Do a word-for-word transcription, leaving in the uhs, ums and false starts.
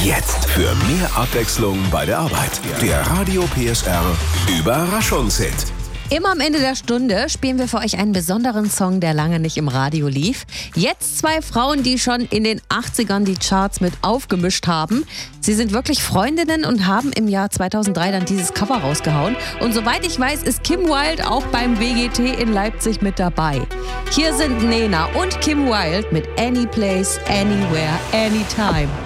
Jetzt für mehr Abwechslung bei der Arbeit. Der Radio P S R Überraschungshit. Immer am Ende der Stunde spielen wir für euch einen besonderen Song, der lange nicht im Radio lief. Jetzt zwei Frauen, die schon in den achtzigern die Charts mit aufgemischt haben. Sie sind wirklich Freundinnen und haben im Jahr zweitausenddrei dann dieses Cover rausgehauen. Und soweit ich weiß, ist Kim Wilde auch beim W G T in Leipzig mit dabei. Hier sind Nena und Kim Wilde mit Any Place, Anywhere, Anytime.